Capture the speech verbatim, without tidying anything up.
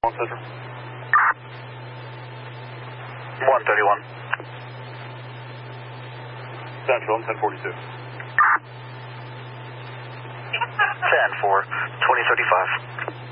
One Central. one thirty-one. Central, ten forty-two. ten four, twenty thirty-five.